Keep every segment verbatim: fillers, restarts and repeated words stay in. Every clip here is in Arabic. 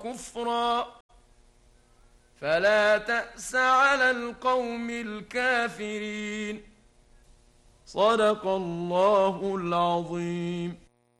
كفرا فلا تأس على القوم الكافرين. صدق الله العظيم.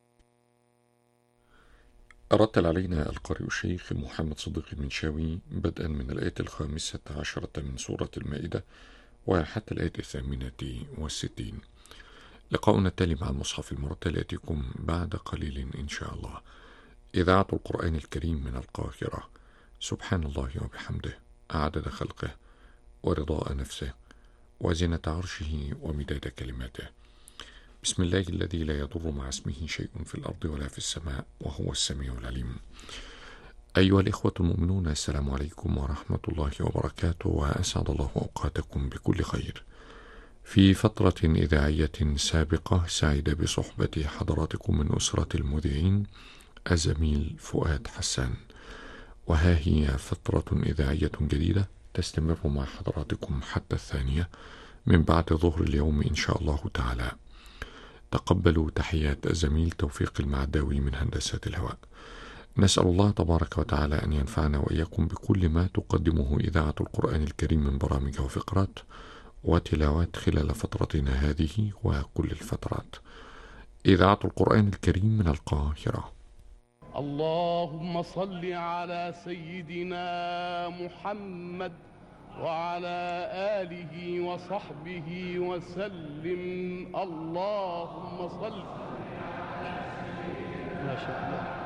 رتل علينا القارئ الشيخ محمد صديق المنشاوي بدءا من الآية الخامسة عشرة من سورة المائدة وحتى الآية الثامنة والستين. لقاؤنا التالي مع المصحف المرتل يأتيكم بعد قليل إن شاء الله. إذاعة القرآن الكريم من القاهرة. سبحان الله وبحمده عدد خلقه ورضاء نفسه وزنة عرشه ومداد كلماته. بسم الله الذي لا يضر مع اسمه شيء في الأرض ولا في السماء وهو السميع العليم. أيها الإخوة المؤمنون، السلام عليكم ورحمة الله وبركاته، وأسعد الله أوقاتكم بكل خير. في فترة إذاعية سابقة سعيد بصحبة حضراتكم من أسرة المذيعين الزميل فؤاد حسان، وها هي فترة إذاعية جديدة تستمر مع حضراتكم حتى الثانية من بعد ظهر اليوم إن شاء الله تعالى. تقبلوا تحيات الزميل توفيق المعداوي من هندسة الهواء. نسأل الله تبارك وتعالى أن ينفعنا وإياكم بكل ما تقدمه إذاعة القرآن الكريم من برامج وفقرات وتلاوات خلال فترتنا هذه وكل الفترات. إذاعة القرآن الكريم من القاهرة. اللهم صل على سيدنا محمد وعلى آله وصحبه وسلم. اللهم صل ما شاء الله.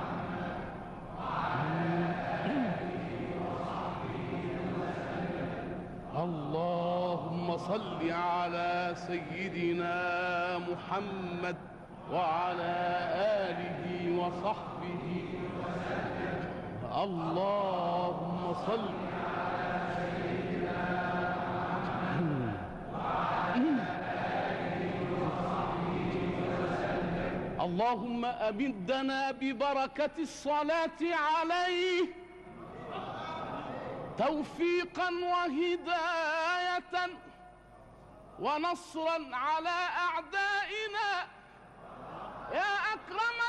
اللهم صل على سيدنا محمد وعلى آله وصحبه وسلم. اللهم صل اللهم أمدنا ببركة الصلاة عليه توفيقا وهداية ونصرا على أعدائنا يا أكرم